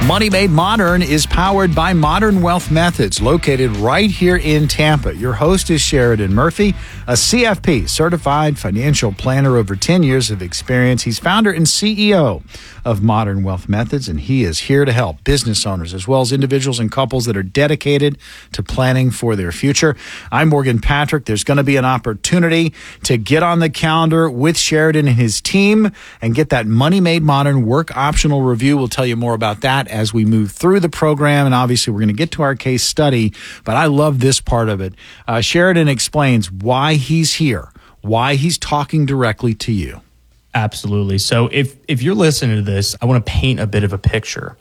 Money Made Modern is powered by Modern Wealth Methods, located right here in Tampa. Your host is Sheridan Murphy, a CFP, certified financial planner, over 10 years of experience. He's founder and CEO of Modern Wealth Methods, and he is here to help business owners as well as individuals and couples that are dedicated to planning for their future. I'm Morgan Patrick. There's going to be an opportunity to get on the calendar with Sheridan and his team and get that Money Made Modern work optional review. We'll tell you more about that as we move through the program, and obviously we're going to get to our case study, but I love this part of it. Sheridan explains why he's here, why he's talking directly to you. Absolutely. So if you're listening to this, I want to paint a bit of a picture.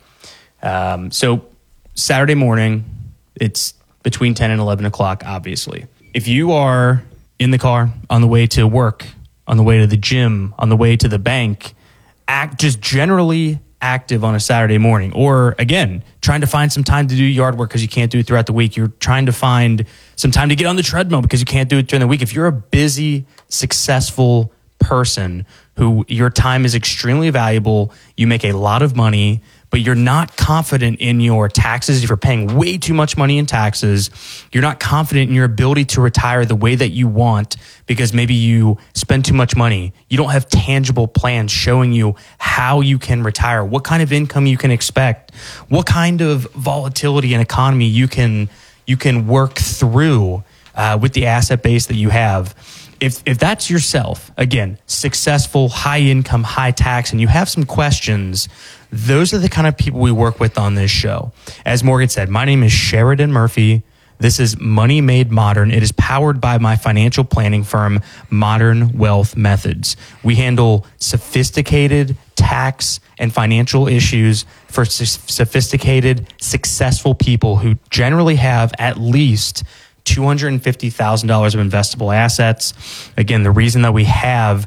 So Saturday morning, it's between 10 and 11 o'clock, obviously. If you are in the car, on the way to work, on the way to the gym, on the way to the bank, just generally active on a Saturday morning, or again, trying to find some time to do yard work because you can't do it throughout the week. You're trying to find some time to get on the treadmill because you can't do it during the week. If you're a busy, successful person who your time is extremely valuable, you make a lot of money, but you're not confident in your taxes, if you're paying way too much money in taxes, you're not confident in your ability to retire the way that you want because maybe you spend too much money. You don't have tangible plans showing you how you can retire, what kind of income you can expect, what kind of volatility and economy you can work through with the asset base that you have. If that's yourself, again, successful, high income, high tax, and you have some questions, those are the kind of people we work with on this show. As Morgan said, my name is Sheridan Murphy. This is Money Made Modern. It is powered by my financial planning firm, Modern Wealth Methods. We handle sophisticated tax and financial issues for sophisticated, successful people who generally have at least $250,000 of investable assets. Again, the reason that we have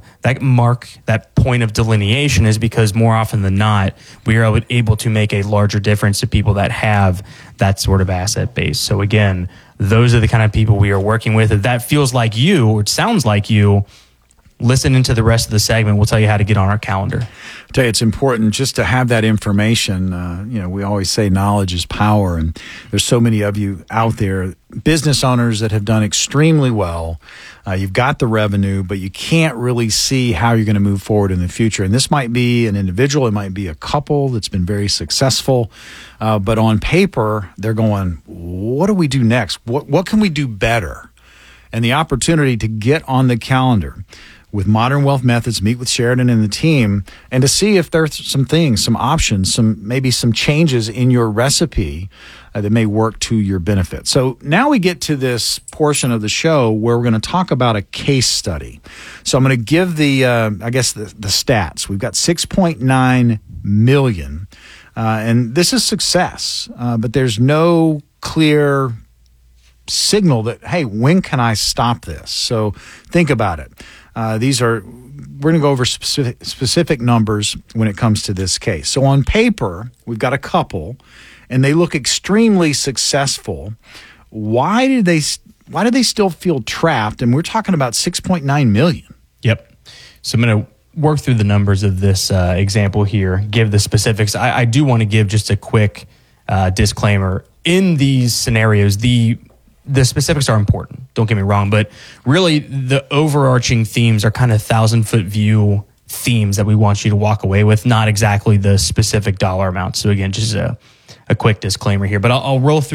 that point of delineation is because more often than not, we are able to make a larger difference to people that have that sort of asset base. So again, those are the kind of people we are working with. If that feels like you, or it sounds like you, listen into the rest of the segment. We'll tell you how to get on our calendar. I tell you, it's important just to have that information. We always say knowledge is power, and there's so many of you out there, business owners that have done extremely well. You've got the revenue, but you can't really see how you're going to move forward in the future. And this might be an individual, it might be a couple that's been very successful, but on paper, they're going, what do we do next? What can we do better? And the opportunity to get on the calendar with Modern Wealth Methods, meet with Sheridan and the team, and to see if there's some things, some options, maybe some changes in your recipe that may work to your benefit. So now we get to this portion of the show where we're going to talk about a case study. So I'm going to give the stats. We've got 6.9 million, and this is success, but there's no clear signal that, hey, when can I stop this? So think about it. We're going to go over specific numbers when it comes to this case. So on paper, we've got a couple, and they look extremely successful. Why do they still feel trapped? And we're talking about 6.9 million. Yep. So I'm going to work through the numbers of this example here, give the specifics. I do want to give just a quick disclaimer. In these scenarios, the specifics are important, don't get me wrong, but really the overarching themes are kind of 1,000-foot view themes that we want you to walk away with, not exactly the specific dollar amount. So again, just a quick disclaimer here, but I'll roll through